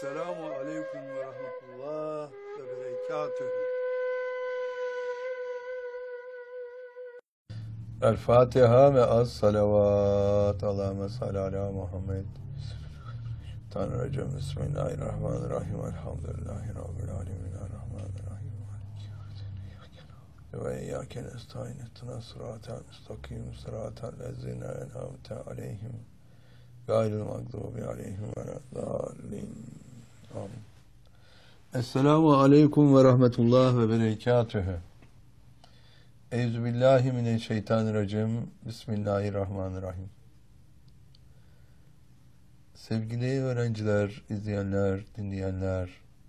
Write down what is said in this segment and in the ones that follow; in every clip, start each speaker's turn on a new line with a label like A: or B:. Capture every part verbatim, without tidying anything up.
A: Selamu aleyküm ve rahmetullah ve berekatühü. El Fatiha ve az salavat. Allahümme salli ala Muhammed. Tanrıcığım Bismillahirrahmanirrahim. Elhamdülillahi Rabbil alemin. Errahmanirrahim. Ve iyyâke nestaîn. İhdinas sıratal müstakîm. Sıratal lezîne en'amte aleyhim. Gayril mağdûbi aleyhim ve lâddâllîn. Amin. Esselamu aleyküm ve rahmetullah ve berekatühü. Euzubillahimineşşeytanirracim. Bismillahirrahmanirrahim. Sevgili öğrenciler, izleyenler, dinleyenler,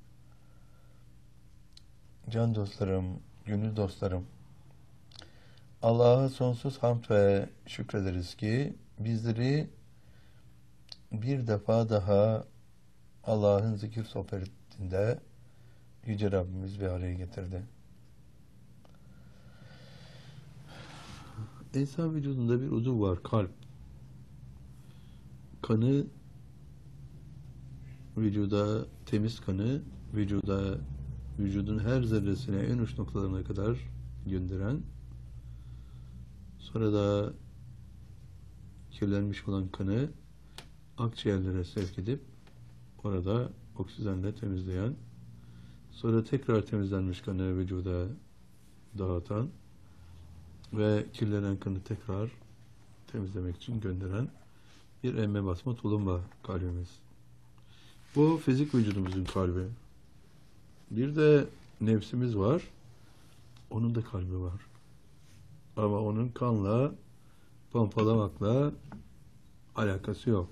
A: can dostlarım, gönül dostlarım, Allah'a sonsuz hamd ve şükrederiz ki bizleri bir defa daha Allah'ın zikir sohbetinde Yüce Rabbimiz bir araya getirdi. İnsan vücudunda bir uzuv var, kalp. Kanı vücuda, temiz kanı vücuda, vücudun her zerresine, en uç noktalarına kadar gönderen, sonra da kirlenmiş olan kanı akciğerlere sevk edip orada oksijenle temizleyen, sonra tekrar temizlenmiş kanı vücuda dağıtan ve kirlenen kanı tekrar temizlemek için gönderen bir emme basma tulumba kalbimiz. Bu fizik vücudumuzun kalbi. Bir de nefsimiz var. Onun da kalbi var. Ama onun kanla, pompalamakla alakası yok.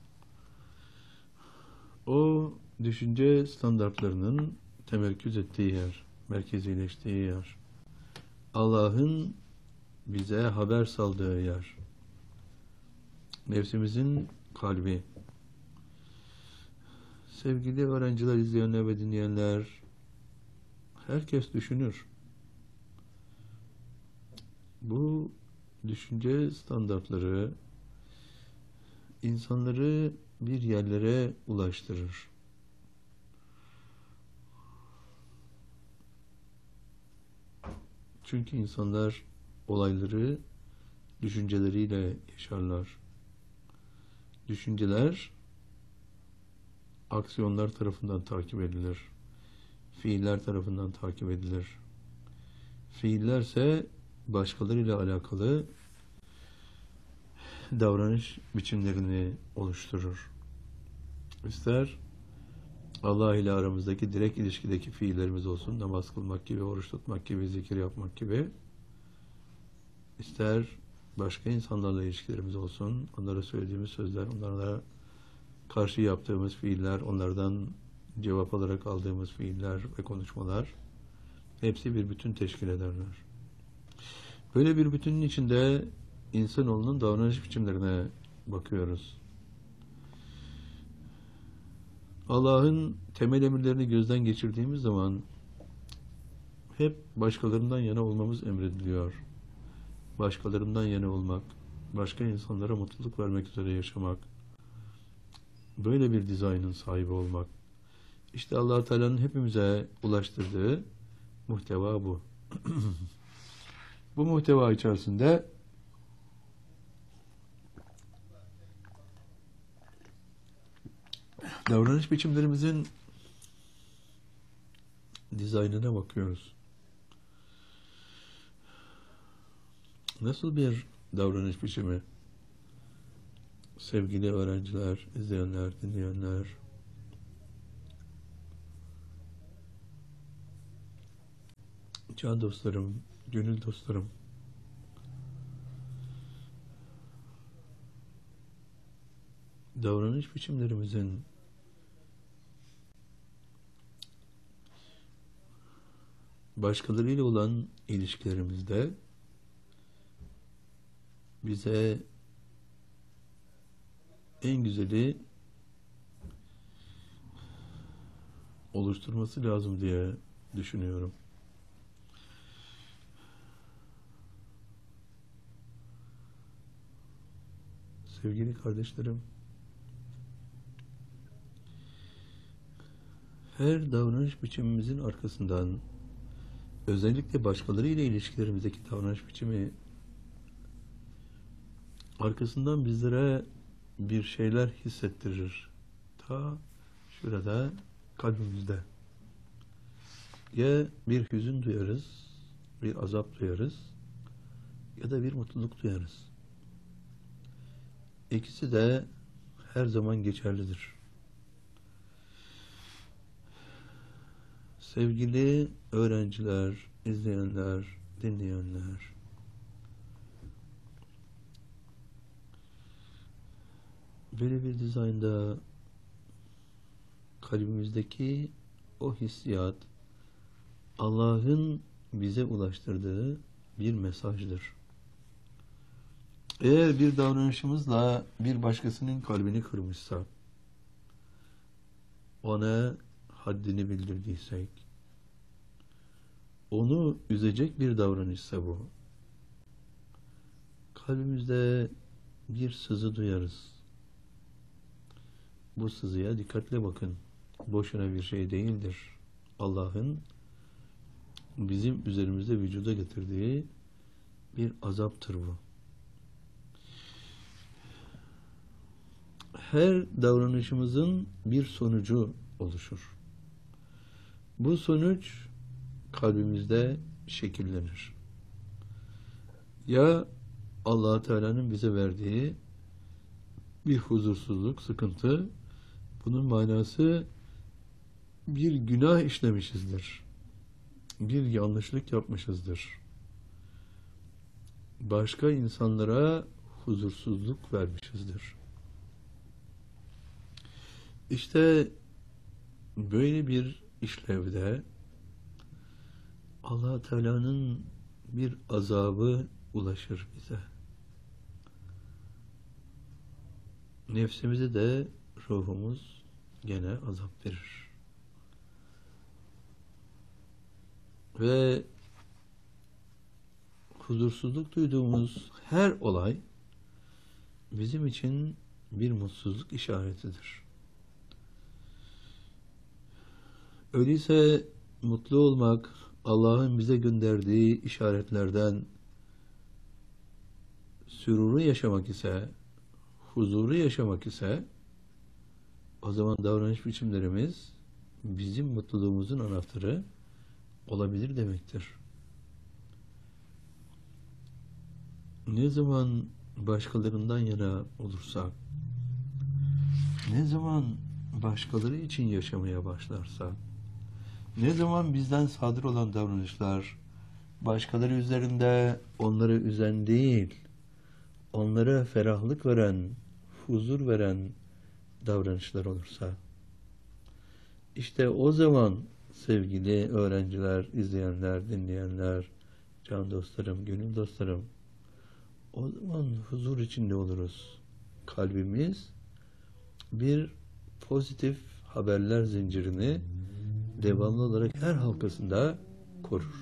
A: O düşünce standartlarının temerküz ettiği yer, merkezileştiği yer. Allah'ın bize haber saldığı yer. Nefsimizin kalbi. Sevgili öğrenciler, izleyenler ve dinleyenler, herkes düşünür. Bu düşünce standartları insanları bir yerlere ulaştırır. Çünkü insanlar olayları düşünceleriyle yaşarlar. Düşünceler aksiyonlar tarafından takip edilir. Fiiller tarafından takip edilir. Fiillerse başkalarıyla alakalı davranış biçimlerini oluşturur. İster Allah ile aramızdaki direkt ilişkideki fiillerimiz olsun, namaz kılmak gibi, oruç tutmak gibi, zikir yapmak gibi, ister başka insanlarla ilişkilerimiz olsun, onlara söylediğimiz sözler, onlara karşı yaptığımız fiiller, onlardan cevap olarak aldığımız fiiller ve konuşmalar, hepsi bir bütün teşkil ederler. Böyle bir bütünün içinde insanoğlunun davranış biçimlerine bakıyoruz. Allah'ın temel emirlerini gözden geçirdiğimiz zaman hep başkalarından yana olmamız emrediliyor. Başkalarından yana olmak, başka insanlara mutluluk vermek üzere yaşamak, böyle bir dizaynın sahibi olmak. İşte Allah-u Teala'nın hepimize ulaştırdığı muhteva bu. Bu muhteva içerisinde davranış biçimlerimizin dizaynına bakıyoruz. Nasıl bir davranış biçimi? Sevgili öğrenciler, izleyenler, dinleyenler, can dostlarım, gönül dostlarım, davranış biçimlerimizin başkalarıyla olan ilişkilerimizde bize en güzeli oluşturması lazım diye düşünüyorum. Sevgili kardeşlerim, Her davranış biçimimizin arkasından, özellikle başkaları ile ilişkilerimizdeki davranış biçimi arkasından bizlere bir şeyler hissettirir. Ta şurada kalbimizde. Ya bir hüzün duyarız, bir azap duyarız ya da bir mutluluk duyarız. İkisi de her zaman geçerlidir. Sevgili öğrenciler, izleyenler, dinleyenler, böyle bir dizaynda kalbimizdeki o hissiyat Allah'ın bize ulaştırdığı bir mesajdır. Eğer bir davranışımızla bir başkasının kalbini kırmışsa, ona haddini bildirdiysek, onu üzecek bir davranışsa bu, kalbimizde bir sızı duyarız. Bu sızıya dikkatle bakın. Boşuna bir şey değildir. Allah'ın bizim üzerimizde vücuda getirdiği bir azaptır bu. Her davranışımızın bir sonucu oluşur. Bu sonuç kalbimizde şekillenir. Ya Allah Teala'nın bize verdiği bir huzursuzluk, sıkıntı, bunun manası bir günah işlemişizdir. Bir yanlışlık yapmışızdır. Başka insanlara huzursuzluk vermişizdir. İşte böyle bir işlevde Allah Teala'nın bir azabı ulaşır bize. Nefsimize de ruhumuz gene azap verir. Ve huzursuzluk duyduğumuz her olay bizim için bir mutsuzluk işaretidir. Öyleyse mutlu olmak Allah'ın bize gönderdiği işaretlerden, süruru yaşamak ise, huzuru yaşamak ise, o zaman davranış biçimlerimiz bizim mutluluğumuzun anahtarı olabilir demektir. Ne zaman başkalarından yana olursak, ne zaman başkaları için yaşamaya başlarsak, ne zaman bizden sadır olan davranışlar başkaları üzerinde onları üzen değil, onlara ferahlık veren, huzur veren davranışlar olursa, işte o zaman sevgili öğrenciler, izleyenler, dinleyenler, can dostlarım, gönül dostlarım, o zaman huzur içinde oluruz. Kalbimiz bir pozitif haberler zincirini devamlı olarak her halkasında korur.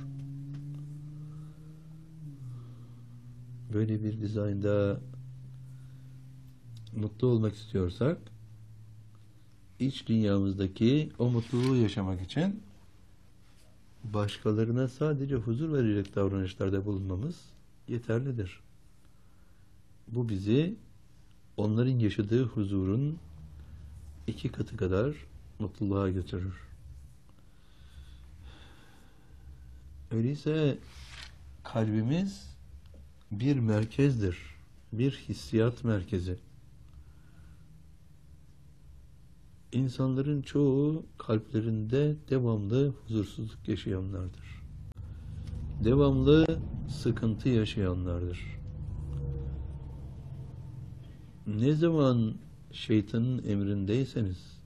A: Böyle bir dizaynda mutlu olmak istiyorsak, iç dünyamızdaki o mutluluğu yaşamak için başkalarına sadece huzur verecek davranışlarda bulunmamız yeterlidir. Bu bizi onların yaşadığı huzurun iki katı kadar mutluluğa götürür. Öyleyse kalbimiz bir merkezdir, bir hissiyat merkezi. İnsanların çoğu kalplerinde devamlı huzursuzluk yaşayanlardır. Devamlı sıkıntı yaşayanlardır. Ne zaman şeytanın emrindeyseniz,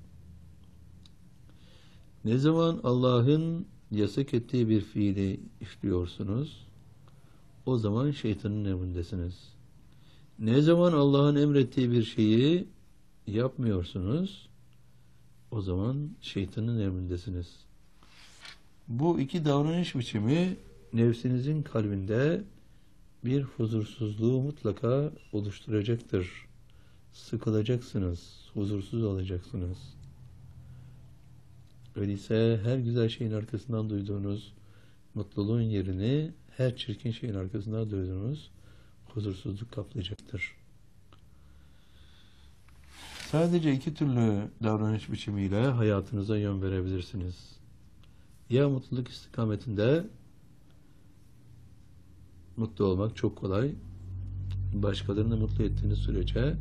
A: ne zaman Allah'ın yasak ettiği bir fiili işliyorsunuz, o zaman şeytanın emrindesiniz. Ne zaman Allah'ın emrettiği bir şeyi yapmıyorsunuz, o zaman şeytanın emrindesiniz. Bu iki davranış biçimi nefsinizin kalbinde bir huzursuzluğu mutlaka oluşturacaktır. Sıkılacaksınız, huzursuz olacaksınız. Öyleyse her güzel şeyin arkasından duyduğunuz mutluluğun yerini her çirkin şeyin arkasından duyduğunuz huzursuzluk kaplayacaktır. Sadece iki türlü davranış biçimiyle hayatınıza yön verebilirsiniz. Ya mutluluk istikametinde mutlu olmak çok kolay. Başkalarını mutlu ettiğiniz sürece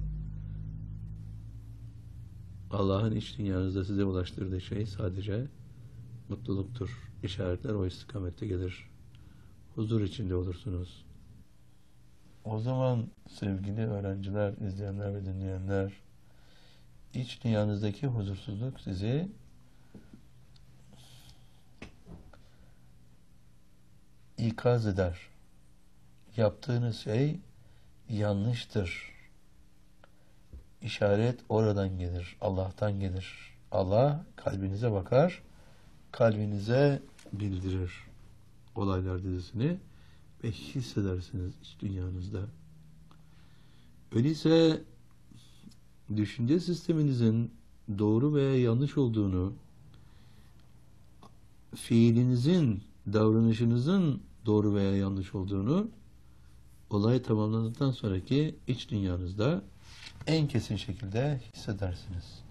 A: Allah'ın iç dünyanızda size ulaştırdığı şey sadece mutluluktur. İşaretler o istikamette gelir. Huzur içinde olursunuz. O zaman sevgili öğrenciler, izleyenler ve dinleyenler, iç dünyanızdaki huzursuzluk sizi ikaz eder. Yaptığınız şey yanlıştır. İşaret oradan gelir, Allah'tan gelir. Allah kalbinize bakar, kalbinize bildirir olaylar dizisini ve hissedersiniz iç dünyanızda. Öyleyse düşünce sisteminizin doğru veya yanlış olduğunu, fiilinizin, davranışınızın doğru veya yanlış olduğunu olay tamamlandıktan sonraki iç dünyanızda en kesin şekilde hissedersiniz.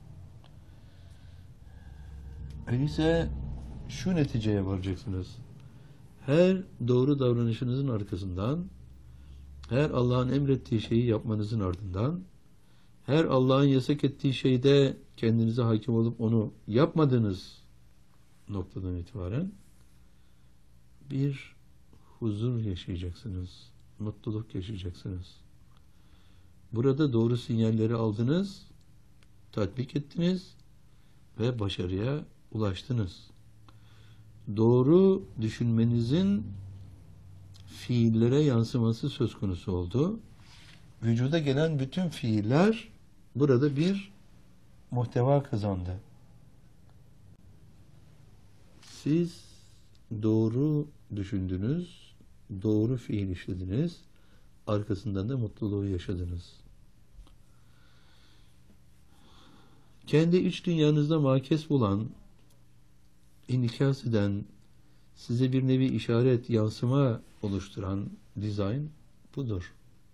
A: Öyleyse şu neticeye varacaksınız. Her doğru davranışınızın arkasından, her Allah'ın emrettiği şeyi yapmanızın ardından, her Allah'ın yasak ettiği şeyde kendinize hakim olup onu yapmadığınız noktadan itibaren bir huzur yaşayacaksınız, mutluluk yaşayacaksınız. Burada doğru sinyalleri aldınız, tatbik ettiniz ve başarıya ulaştınız. Doğru düşünmenizin fiillere yansıması söz konusu oldu. Vücuda gelen bütün fiiller burada bir muhteva kazandı. Siz doğru düşündünüz, doğru fiil işlediniz, arkasından da mutluluğu yaşadınız. Kendi iç dünyanızda makes bulan, inikas eden, size bir nevi işaret, yansıma oluşturan dizayn budur.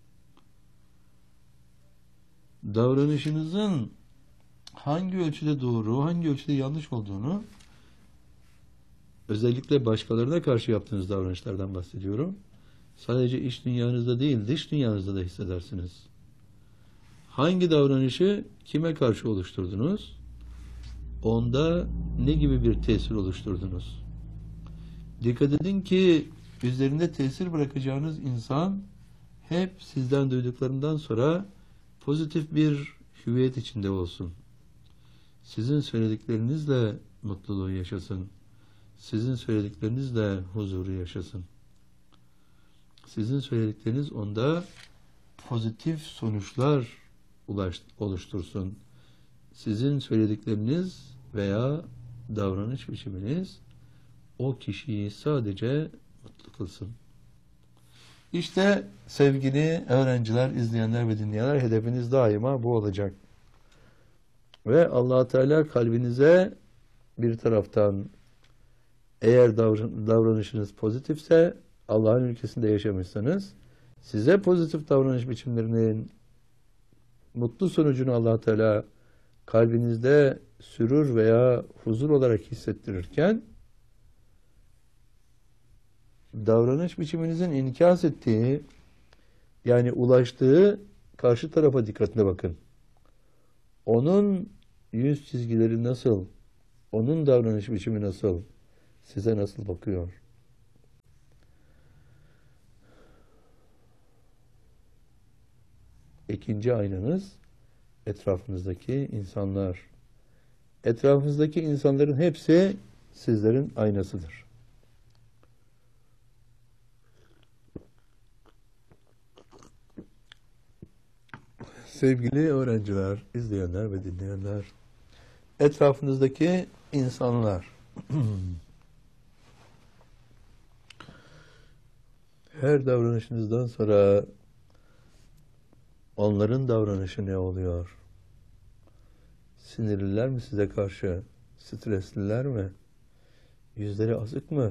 A: Davranışınızın hangi ölçüde doğru, hangi ölçüde yanlış olduğunu, özellikle başkalarına karşı yaptığınız davranışlardan bahsediyorum. Sadece iç dünyanızda değil, dış dünyanızda da hissedersiniz. Hangi davranışı kime karşı oluşturdunuz? Onda ne gibi bir tesir oluşturdunuz? Dikkat edin ki üzerinde tesir bırakacağınız insan hep sizden duyduklarından sonra pozitif bir hüviyet içinde olsun. Sizin söylediklerinizle mutluluğu yaşasın. Sizin söylediklerinizle huzuru yaşasın. Sizin söyledikleriniz onda pozitif sonuçlar oluştursun. Sizin söyledikleriniz veya davranış biçiminiz o kişiyi sadece mutlu kılsın. İşte sevgili öğrenciler, izleyenler ve dinleyenler, hedefiniz daima bu olacak. Ve Allah Teala kalbinize bir taraftan eğer davranışınız pozitifse, Allah'ın ülkesinde yaşamışsanız, size pozitif davranış biçimlerinin mutlu sonucunu Allah Teala kalbinizde sürur veya huzur olarak hissettirirken, davranış biçiminizin inikas ettiği, yani ulaştığı karşı tarafa dikkatine bakın. Onun yüz çizgileri nasıl, onun davranış biçimi nasıl, size nasıl bakıyor? İkinci aynanız etrafınızdaki insanlar. Etrafınızdaki insanların hepsi sizlerin aynasıdır. Sevgili öğrenciler, izleyenler ve dinleyenler, etrafınızdaki insanlar, her davranışınızdan sonra onların davranışı ne oluyor? Sinirliler mi size karşı? Stresliler mi? Yüzleri asık mı?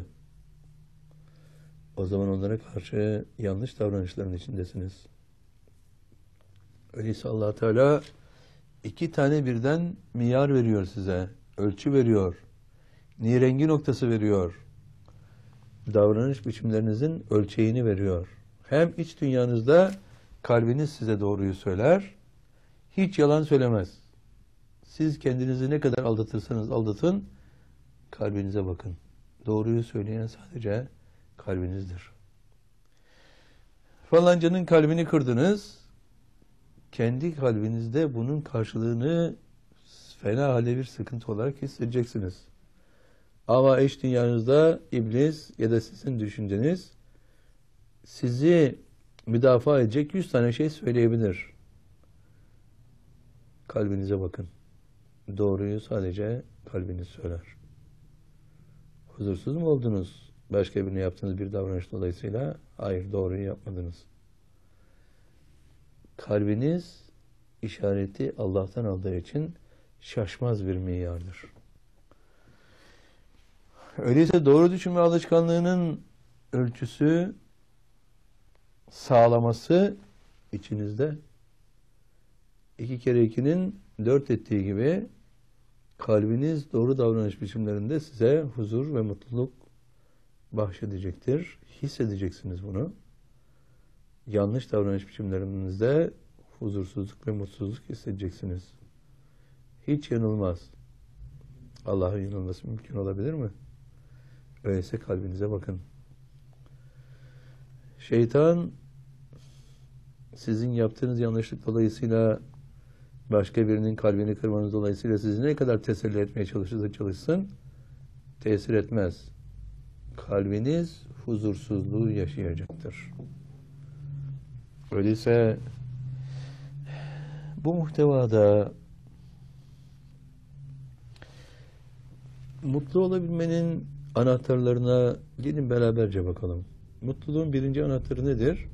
A: O zaman onlara karşı yanlış davranışların içindesiniz. Öyleyse Allah Teala iki tane birden miyar veriyor size. Ölçü veriyor. Nirengi noktası veriyor. Davranış biçimlerinizin ölçeğini veriyor. Hem iç dünyanızda kalbiniz size doğruyu söyler, hiç yalan söylemez. Siz kendinizi ne kadar aldatırsanız aldatın, kalbinize bakın. Doğruyu söyleyen sadece kalbinizdir. Falancanın kalbini kırdınız, kendi kalbinizde bunun karşılığını fena halde bir sıkıntı olarak hissedeceksiniz. Ama iç dünyanızda iblis ya da sizin düşünceniz sizi müdafaa edecek yüz tane şey söyleyebilir. Kalbinize bakın. Doğruyu sadece kalbiniz söyler. Huzursuz mu oldunuz? Başka birine yaptığınız bir davranış dolayısıyla hayır, doğruyu yapmadınız. Kalbiniz işareti Allah'tan aldığı için şaşmaz bir miyardır. Öyleyse doğru düşünme alışkanlığının ölçüsü, sağlaması içinizde iki kere ikinin dört ettiği gibi kalbiniz doğru davranış biçimlerinde size huzur ve mutluluk bahşedecektir. Hissedeceksiniz bunu. Yanlış davranış biçimlerinizde huzursuzluk ve mutsuzluk hissedeceksiniz. Hiç yanılmaz. Allah'ın yanılması mümkün olabilir mi? Öyleyse kalbinize bakın. Şeytan sizin yaptığınız yanlışlık dolayısıyla başka birinin kalbini kırmanız dolayısıyla sizi ne kadar teselli etmeye çalışırsa çalışsın tesir etmez. Kalbiniz huzursuzluğu yaşayacaktır. Öyleyse bu muhtevada mutlu olabilmenin anahtarlarına gelin beraberce bakalım. Mutluluğun birinci anahtarı nedir?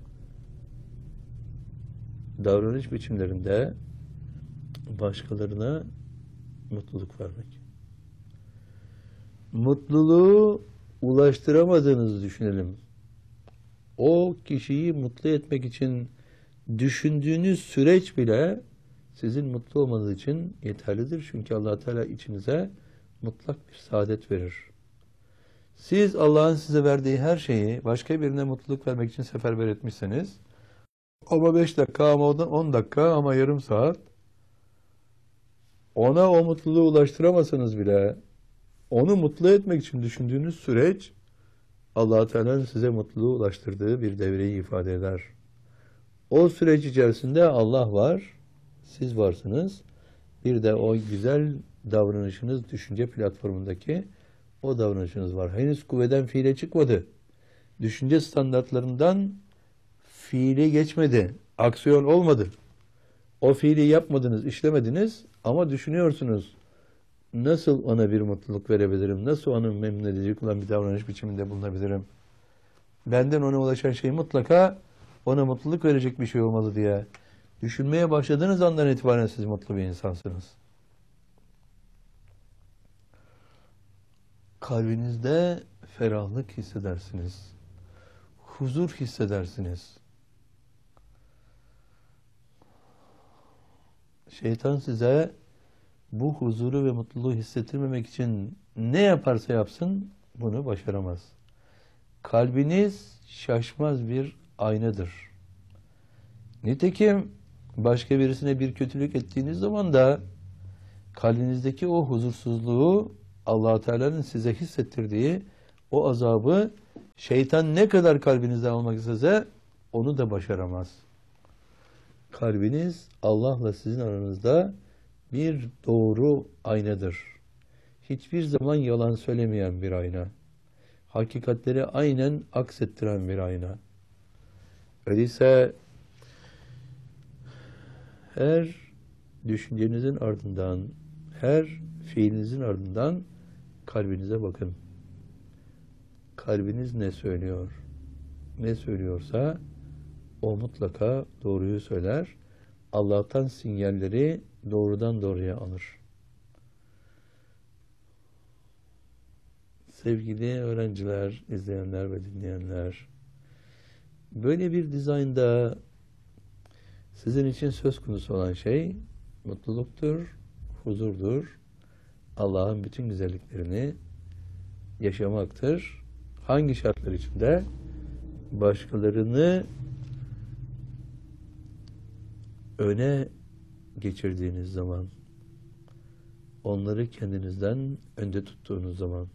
A: Davranış biçimlerinde başkalarına mutluluk vermek. Mutluluğu ulaştıramadığınızı düşünelim. O kişiyi mutlu etmek için düşündüğünüz süreç bile sizin mutlu olmanız için yeterlidir. Çünkü Allah Teala içinize mutlak bir saadet verir. Siz Allah'ın size verdiği her şeyi başka birine mutluluk vermek için seferber etmişseniz, ama beş dakika, ama on dakika, ama yarım saat, ona o mutluluğu ulaştıramasanız bile, onu mutlu etmek için düşündüğünüz süreç, Allah Teala'nın size mutluluğu ulaştırdığı bir devreyi ifade eder. O süreç içerisinde Allah var, siz varsınız. Bir de o güzel davranışınız, düşünce platformundaki o davranışınız var. Henüz kuvveden fiile çıkmadı. Düşünce standartlarından fiile geçmedi. Aksiyon olmadı. O fiili yapmadınız, işlemediniz ama düşünüyorsunuz. Nasıl ona bir mutluluk verebilirim? Nasıl onu memnun edecek olan bir davranış biçiminde bulunabilirim? Benden ona ulaşan şey mutlaka ona mutluluk verecek bir şey olmalı diye düşünmeye başladığınız andan itibaren siz mutlu bir insansınız. Kalbinizde ferahlık hissedersiniz. Huzur hissedersiniz. Şeytan size bu huzuru ve mutluluğu hissettirmemek için ne yaparsa yapsın bunu başaramaz. Kalbiniz şaşmaz bir aynadır. Nitekim başka birisine bir kötülük ettiğiniz zaman da kalbinizdeki o huzursuzluğu, Allah Teala'nın size hissettirdiği o azabı şeytan ne kadar kalbinizden almak istese onu da başaramaz. Kalbiniz Allah'la sizin aranızda bir doğru aynadır. Hiçbir zaman yalan söylemeyen bir ayna. Hakikatleri aynen aksettiren bir ayna. Öyleyse her düşüncenizin ardından, her fiilinizin ardından kalbinize bakın. Kalbiniz ne söylüyor? Ne söylüyorsa o mutlaka doğruyu söyler. Allah'tan sinyalleri doğrudan doğruya alır. Sevgili öğrenciler, izleyenler ve dinleyenler, böyle bir dizaynda sizin için söz konusu olan şey mutluluktur, huzurdur, Allah'ın bütün güzelliklerini yaşamaktır. Hangi şartlar içinde? Başkalarını öne geçirdiğiniz zaman, onları kendinizden önde tuttuğunuz zaman.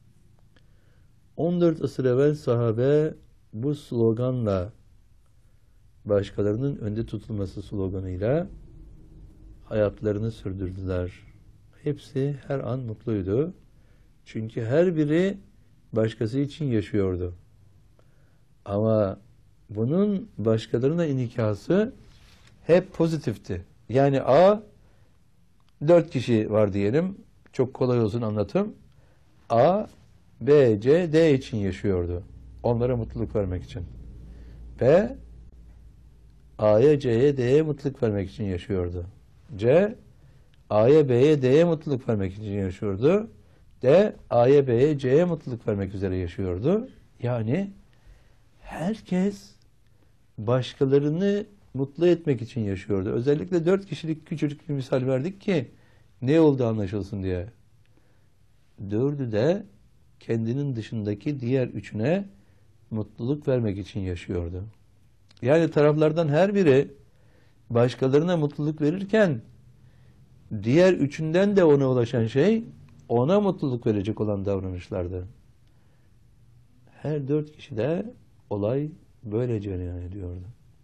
A: on dört asır evvel sahabe bu sloganla, başkalarının önde tutulması sloganıyla hayatlarını sürdürdüler. Hepsi her an mutluydu. Çünkü her biri başkası için yaşıyordu. Ama bunun başkalarına inikası hep pozitifti. Yani A, dört kişi var diyelim. Çok kolay olsun anlatım. A, B, C, D için yaşıyordu. Onlara mutluluk vermek için. B, A'ya, C'ye, D'ye mutluluk vermek için yaşıyordu. C, A'ya, B'ye, D'ye mutluluk vermek için yaşıyordu. D, A'ya, B'ye, C'ye mutluluk vermek üzere yaşıyordu. Yani herkes başkalarını mutlu etmek için yaşıyordu. Özellikle dört kişilik küçücük bir misal verdik ki ne oldu anlaşılsın diye. Dördü de kendinin dışındaki diğer üçüne mutluluk vermek için yaşıyordu. Yani taraflardan her biri başkalarına mutluluk verirken diğer üçünden de ona ulaşan şey ona mutluluk verecek olan davranışlardı. Her dört kişi de olay böyle cereyan ediyordu.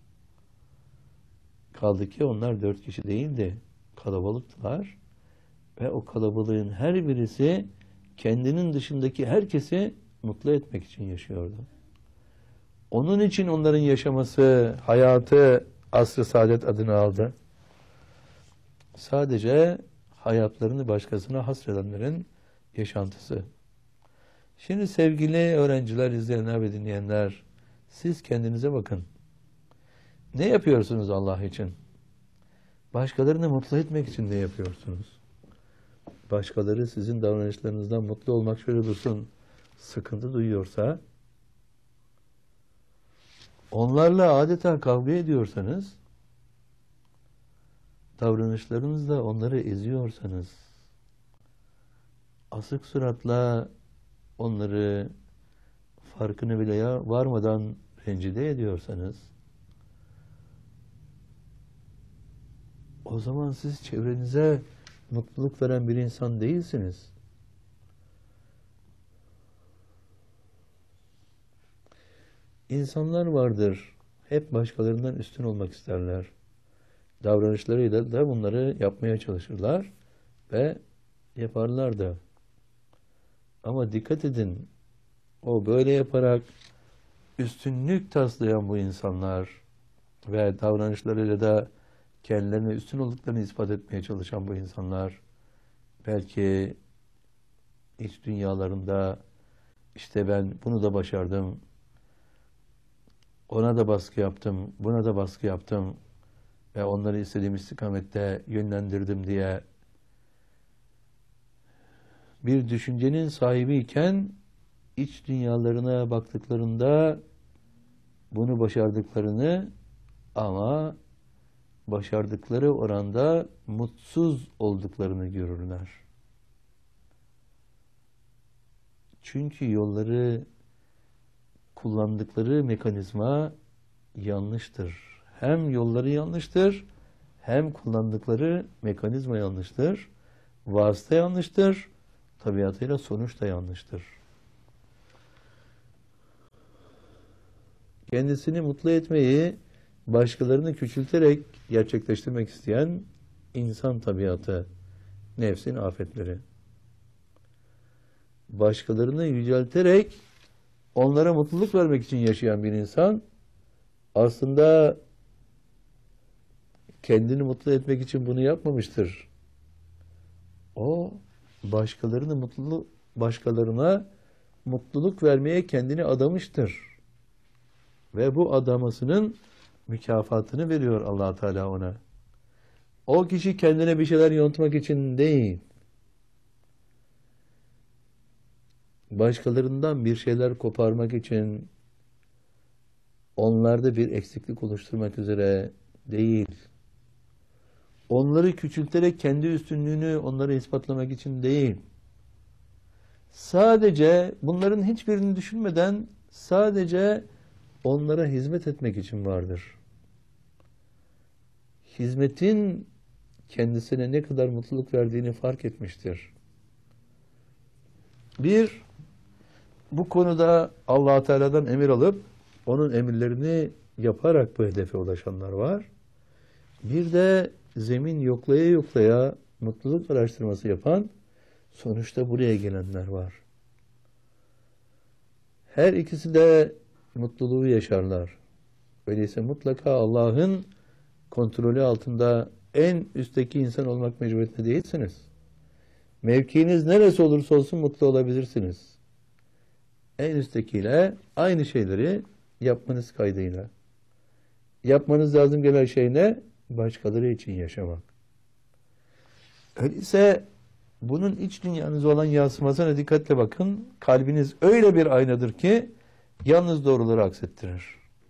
A: Kaldı ki onlar dört kişi değildi. Kalabalıktılar. Ve o kalabalığın her birisi kendinin dışındaki herkesi mutlu etmek için yaşıyordu. Onun için onların yaşaması, hayatı asr-ı saadet adını aldı. Sadece hayatlarını başkasına hasredenlerin yaşantısı. Şimdi sevgili öğrenciler, izleyenler ve dinleyenler, siz kendinize bakın. Ne yapıyorsunuz Allah için? Başkalarını mutlu etmek için ne yapıyorsunuz? Başkaları sizin davranışlarınızdan mutlu olmak şöyle dursun, sıkıntı duyuyorsa, onlarla adeta kavga ediyorsanız, davranışlarınızla onları eziyorsanız, asık suratla onları farkını bile varmadan rencide ediyorsanız, o zaman siz çevrenize mutluluk veren bir insan değilsiniz. İnsanlar vardır, hep başkalarından üstün olmak isterler. Davranışlarıyla da bunları yapmaya çalışırlar ve yaparlar da. Ama dikkat edin, o böyle yaparak üstünlük taslayan bu insanlar ve davranışlarıyla da kendilerine üstün olduklarını ispat etmeye çalışan bu insanlar belki iç dünyalarında işte ben bunu da başardım, ona da baskı yaptım, buna da baskı yaptım ve onları istediğim istikamette yönlendirdim diye bir düşüncenin sahibiyken iç dünyalarına baktıklarında bunu başardıklarını ama başardıkları oranda mutsuz olduklarını görürler. Çünkü yolları, kullandıkları mekanizma yanlıştır. Hem yolları yanlıştır, hem kullandıkları mekanizma yanlıştır. Vasıta yanlıştır, tabiatıyla sonuç da yanlıştır. Kendisini mutlu etmeyi başkalarını küçülterek gerçekleştirmek isteyen insan tabiatı, nefsin afetleri. Başkalarını yücelterek onlara mutluluk vermek için yaşayan bir insan aslında kendini mutlu etmek için bunu yapmamıştır. O başkalarını mutlu başkalarına mutluluk vermeye kendini adamıştır. Ve bu adamasının mükafatını veriyor Allah Teala ona. O kişi kendine bir şeyler yontmak için değil, başkalarından bir şeyler koparmak için, onlarda bir eksiklik oluşturmak üzere değil, onları küçülterek kendi üstünlüğünü onlara ispatlamak için değil, sadece bunların hiçbirini düşünmeden sadece onlara hizmet etmek için vardır. Hizmetin kendisine ne kadar mutluluk verdiğini fark etmiştir. Bir, bu konuda Allah Teala'dan emir alıp onun emirlerini yaparak bu hedefe ulaşanlar var. Bir de zemin yoklaya yoklaya mutluluk araştırması yapan, sonuçta buraya gelenler var. Her ikisi de mutluluğu yaşarlar. Öyleyse mutlaka Allah'ın kontrolü altında en üstteki insan olmak mecburiyetinde değilsiniz. Mevkiniz neresi olursa olsun mutlu olabilirsiniz. En üsttekiyle aynı şeyleri yapmanız kaydıyla. Yapmanız lazım gelen şey ne? Başkaları için yaşamak. Öyleyse bunun iç dünyanız olan yansımasına dikkatle bakın. Kalbiniz öyle bir aynadır ki yalnız doğruları aksettirir.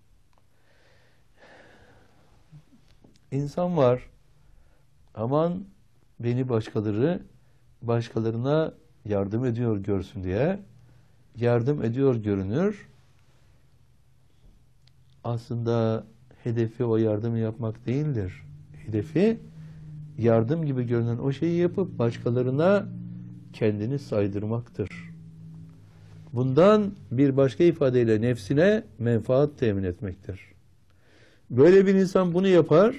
A: İnsan var. Aman beni başkaları başkalarına yardım ediyor görsün diye yardım ediyor görünür. Aslında hedefi o yardımı yapmak değildir. Hedefi yardım gibi görünen o şeyi yapıp başkalarına kendini saydırmaktır. Bundan bir başka ifadeyle nefsine menfaat temin etmektir. Böyle bir insan bunu yapar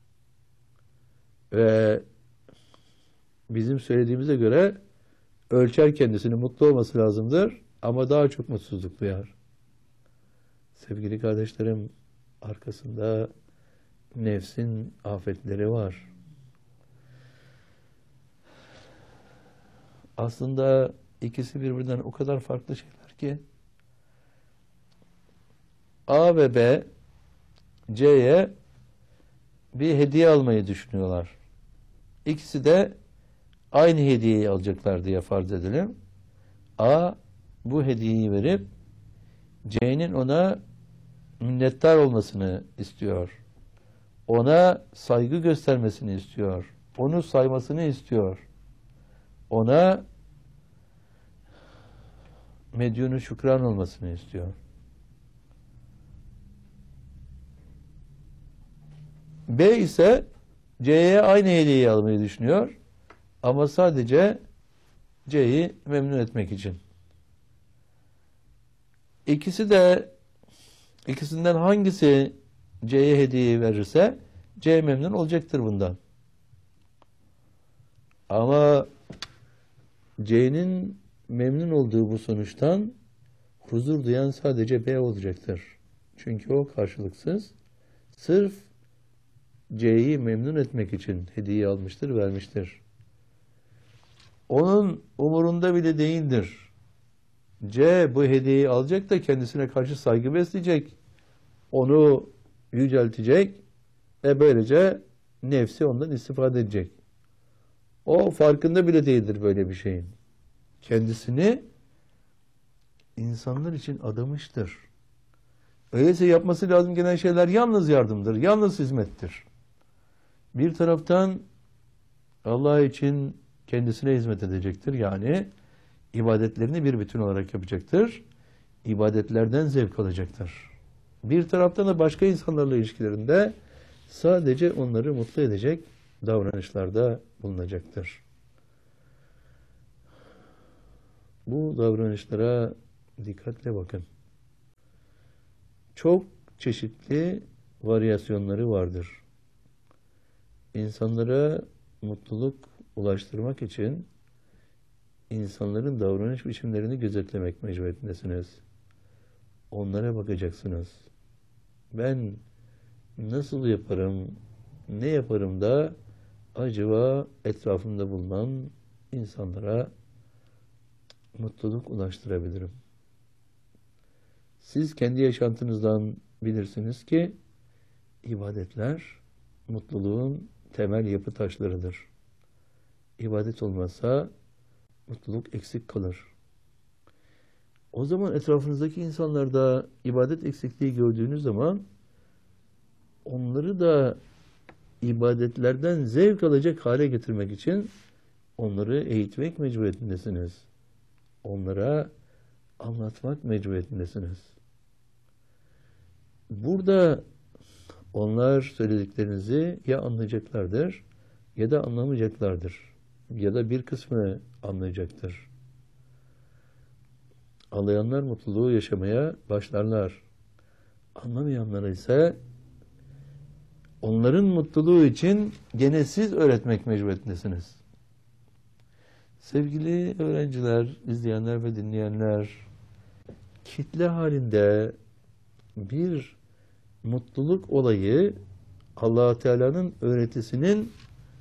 A: ve bizim söylediğimize göre ölçer kendisini, mutlu olması lazımdır ama daha çok mutsuzluk duyar. Sevgili kardeşlerim, arkasında nefsin afetleri var. Aslında ikisi birbirinden o kadar farklı şeyler ki A ve B C'ye bir hediye almayı düşünüyorlar. İkisi de aynı hediyeyi alacaklar diye farz edelim. A bu hediyeyi verip C'nin ona minnettar olmasını istiyor. Ona saygı göstermesini istiyor. Onu saymasını istiyor. Ona medyunu şükran olmasını istiyor. B ise C'ye aynı hediyeyi almayı düşünüyor. Ama sadece C'yi memnun etmek için. İkisi de ikisinden hangisi C'ye hediyeyi verirse C memnun olacaktır bundan. Ama C'nin memnun olduğu bu sonuçtan huzur duyan sadece B olacaktır. Çünkü o karşılıksız sırf C'yi memnun etmek için hediye almıştır, vermiştir. Onun umurunda bile değildir. C bu hediyeyi alacak da kendisine karşı saygı besleyecek. Onu yüceltecek ve böylece nefsi ondan istifade edecek. O farkında bile değildir böyle bir şeyin. Kendisini insanlar için adamıştır. Öyleyse yapması lazım gelen şeyler yalnız yardımdır, yalnız hizmettir. Bir taraftan Allah için kendisine hizmet edecektir. Yani ibadetlerini bir bütün olarak yapacaktır. İbadetlerden zevk alacaktır. Bir taraftan da başka insanlarla ilişkilerinde sadece onları mutlu edecek davranışlarda bulunacaktır. Bu davranışlara dikkatle bakın. Çok çeşitli varyasyonları vardır. İnsanlara mutluluk ulaştırmak için insanların davranış biçimlerini gözetlemek mecburiyetindesiniz. Onlara bakacaksınız. Ben nasıl yaparım, ne yaparım da acaba etrafımda bulunan insanlara mutluluk ulaştırabilirim? Siz kendi yaşantınızdan bilirsiniz ki ibadetler mutluluğun temel yapı taşlarıdır. İbadet olmazsa mutluluk eksik kalır. O zaman etrafınızdaki insanlarda ibadet eksikliği gördüğünüz zaman onları da ibadetlerden zevk alacak hale getirmek için onları eğitmek mecburiyetindesiniz. Onlara anlatmak mecburiyetindesiniz. Burada onlar söylediklerinizi ya anlayacaklardır ya da anlamayacaklardır. Ya da bir kısmı anlayacaktır. Anlayanlar mutluluğu yaşamaya başlarlar. Anlamayanlara ise onların mutluluğu için gene siz öğretmek mecburiyetindesiniz. Sevgili öğrenciler, izleyenler ve dinleyenler, kitle halinde bir mutluluk olayı Allah Teala'nın öğretisinin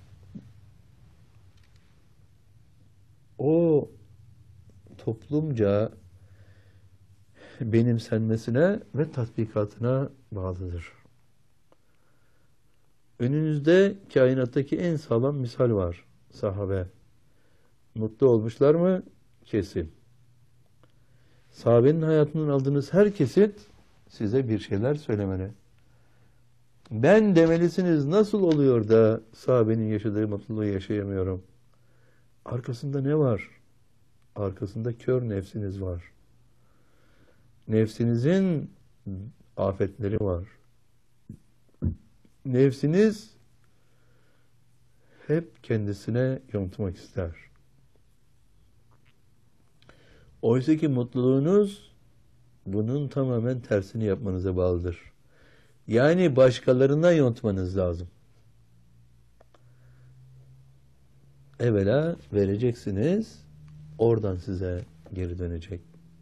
A: o toplumca benimsenmesine ve tatbikatına bağlıdır. Önünüzde kainattaki en sağlam misal var, sahabe. Mutlu olmuşlar mı? Kesin. Sahabenin hayatından aldığınız her kesit size bir şeyler söylemeli. Ben demelisiniz, nasıl oluyor da sahabenin yaşadığı mutluluğu yaşayamıyorum? Arkasında ne var? Arkasında kör nefsiniz var. Nefsinizin afetleri var. Nefsiniz hep kendisine yontmak ister. Oysa ki mutluluğunuz bunun tamamen tersini yapmanıza bağlıdır. Yani başkalarına yontmanız lazım. Evvela vereceksiniz, oradan size geri dönecek.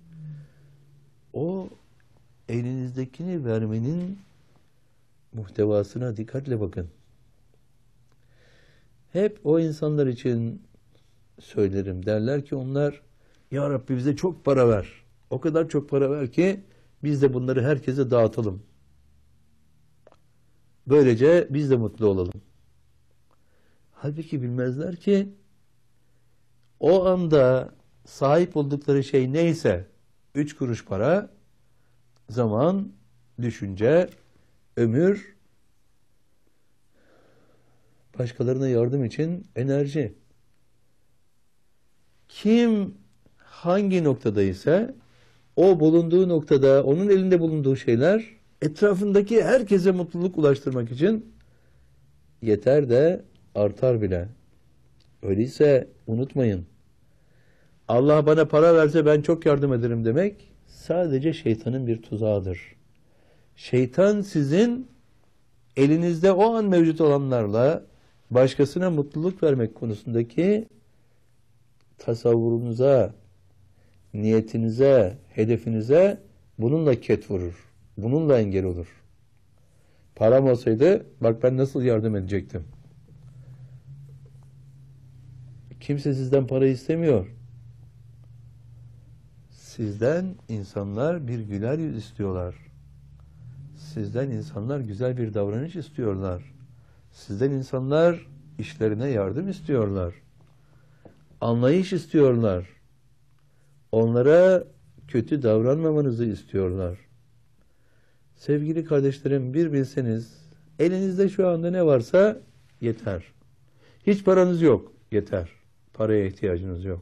A: O elinizdekini vermenin muhtevasına dikkatle bakın. Hep o insanlar için söylerim. Derler ki onlar, Ya Rabbi bize çok para ver. O kadar çok para ver ki biz de bunları herkese dağıtalım. Böylece biz de mutlu olalım. Halbuki bilmezler ki o anda sahip oldukları şey neyse, üç kuruş para, zaman, düşünce, ömür, başkalarına yardım için enerji. Kim hangi noktada ise o bulunduğu noktada, onun elinde bulunduğu şeyler etrafındaki herkese mutluluk ulaştırmak için yeter de artar bile. Öyleyse unutmayın. Allah bana para verse ben çok yardım ederim demek sadece şeytanın bir tuzağıdır. Şeytan sizin elinizde o an mevcut olanlarla başkasına mutluluk vermek konusundaki tasavvurunuza, niyetinize, hedefinize bununla ket vurur. Bununla engel olur. Param olsaydı bak ben nasıl yardım edecektim. Kimse sizden para istemiyor. Sizden insanlar bir güler yüz istiyorlar. Sizden insanlar güzel bir davranış istiyorlar. Sizden insanlar işlerine yardım istiyorlar. Anlayış istiyorlar. Onlara kötü davranmamanızı istiyorlar. Sevgili kardeşlerim, bir bilseniz, elinizde şu anda ne varsa yeter. Hiç paranız yok, yeter. Paraya ihtiyacınız yok.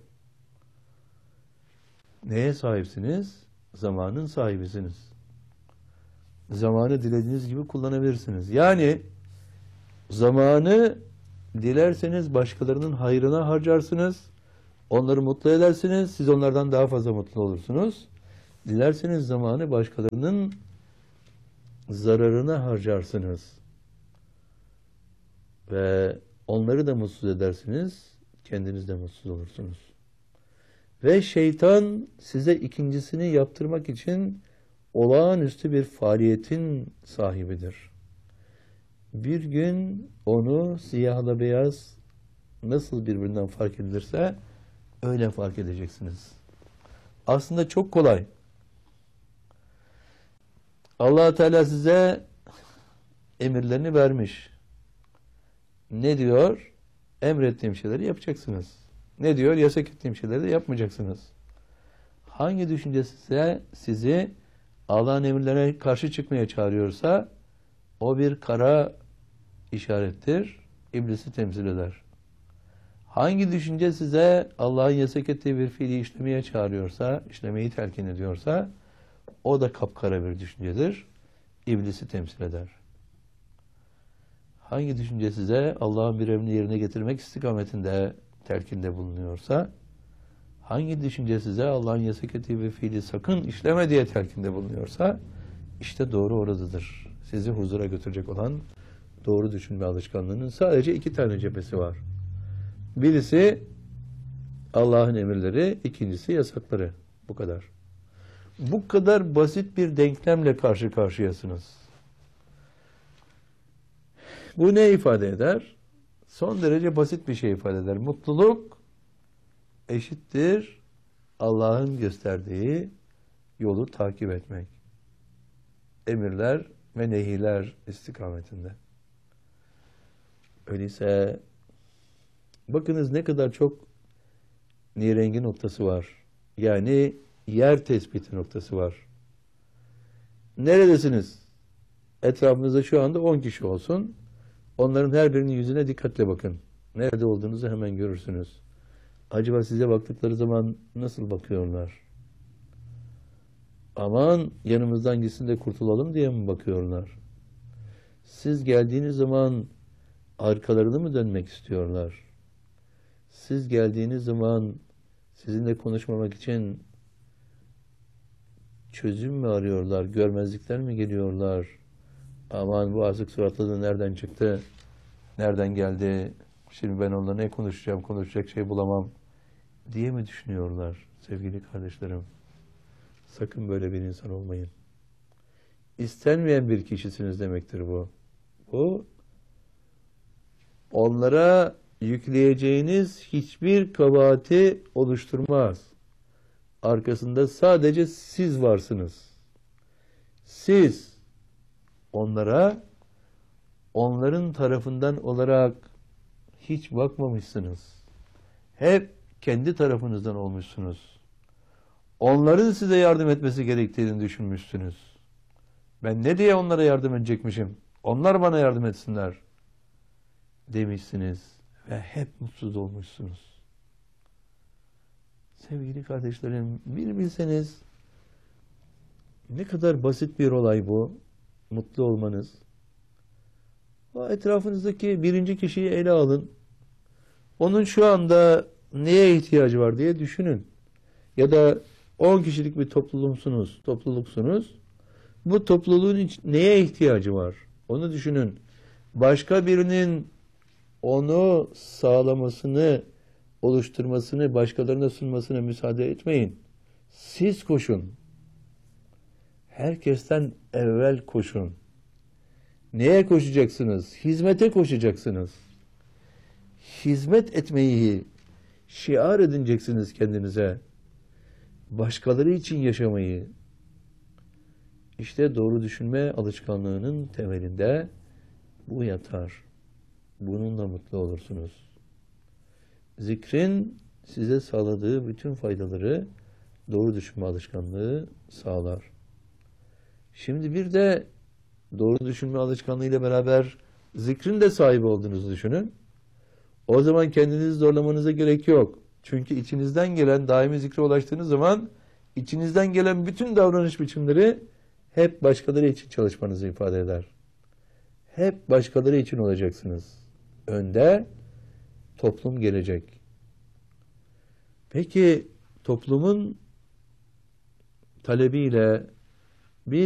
A: Neye sahipsiniz? Zamanın sahibisiniz. Zamanı dilediğiniz gibi kullanabilirsiniz. Yani zamanı dilerseniz başkalarının hayrına harcarsınız. Onları mutlu edersiniz. Siz onlardan daha fazla mutlu olursunuz. Dilerseniz zamanı başkalarının zararına harcarsınız. Ve onları da mutsuz edersiniz. Kendiniz de mutsuz olursunuz. Ve şeytan size ikincisini yaptırmak için olağanüstü bir faaliyetin sahibidir. Bir gün onu siyahla beyaz nasıl birbirinden fark edilirse öyle fark edeceksiniz. Aslında çok kolay. Allah Teala size emirlerini vermiş. Ne diyor? Emrettiğim şeyleri yapacaksınız. Ne diyor? Yasak ettiğim şeyleri de yapmayacaksınız. Hangi düşünce size, sizi Allah'ın emirlerine karşı çıkmaya çağırıyorsa o bir kara işarettir, iblisi temsil eder. Hangi düşünce size Allah'ın yasak ettiği bir fiili işlemeye çağırıyorsa, işlemeyi telkin ediyorsa o da kapkara bir düşüncedir, iblisi temsil eder. Hangi düşünce size Allah'ın bir emrini yerine getirmek istikametinde telkinde bulunuyorsa, hangi düşünce size Allah'ın yasak ettiği bir fiili sakın işleme diye telkinde bulunuyorsa, işte doğru oradadır. Sizi huzura götürecek olan doğru düşünme alışkanlığının sadece iki tane cephesi var. Birisi Allah'ın emirleri, ikincisi yasakları. Bu kadar. Bu kadar basit bir denklemle karşı karşıyasınız. Bu ne ifade eder? Son derece basit bir şey ifade eder. Mutluluk eşittir Allah'ın gösterdiği yolu takip etmek. Emirler ve nehiler istikametinde. Öyleyse bakınız ne kadar çok nirengi noktası var. Yani yer tespiti noktası var. Neredesiniz? Etrafınızda şu anda on kişi olsun. Onların her birinin yüzüne dikkatle bakın. Nerede olduğunuzu hemen görürsünüz. Acaba size baktıkları zaman nasıl bakıyorlar? Aman yanımızdan gitsin de kurtulalım diye mi bakıyorlar? Siz geldiğiniz zaman arkalarını mı dönmek istiyorlar? Siz geldiğiniz zaman sizinle konuşmamak için çözüm mü arıyorlar? Görmezlikler mi geliyorlar? Aman bu asık suratlı da nereden çıktı? Nereden geldi? Şimdi ben onunla ne konuşacağım? Konuşacak şey bulamam diye mi düşünüyorlar sevgili kardeşlerim? Sakın böyle bir insan olmayın. İstenmeyen bir kişisiniz demektir bu. Bu onlara yükleyeceğiniz hiçbir kabahati oluşturmaz. Arkasında sadece siz varsınız. Siz onlara onların tarafından olarak hiç bakmamışsınız. Hep kendi tarafınızdan olmuşsunuz. Onların size yardım etmesi gerektiğini düşünmüşsünüz. Ben ne diye onlara yardım edecekmişim? Onlar bana yardım etsinler demişsiniz ve hep mutsuz olmuşsunuz. Sevgili kardeşlerim, bir bilseniz ne kadar basit bir olay bu, mutlu olmanız. O etrafınızdaki birinci kişiyi ele alın. Onun şu anda neye ihtiyacı var diye düşünün. Ya da on kişilik bir topluluksunuz, topluluksunuz. Bu topluluğun neye ihtiyacı var? Onu düşünün. Başka birinin onu sağlamasını, oluşturmasını, başkalarına sunmasına müsaade etmeyin. Siz koşun. Herkesten evvel koşun. Neye koşacaksınız? Hizmete koşacaksınız. Hizmet etmeyi şiar edineceksiniz kendinize. Başkaları için yaşamayı. İşte doğru düşünme alışkanlığının temelinde bu yatar. Bununla mutlu olursunuz. Zikrin size sağladığı bütün faydaları doğru düşünme alışkanlığı sağlar. Şimdi bir de doğru düşünme alışkanlığıyla beraber zikrin de sahibi olduğunuzu düşünün. O zaman kendinizi zorlamanıza gerek yok. Çünkü içinizden gelen, daimi zikre ulaştığınız zaman içinizden gelen bütün davranış biçimleri hep başkaları için çalışmanızı ifade eder. Hep başkaları için olacaksınız. Önde toplum gelecek. Peki toplumun talebiyle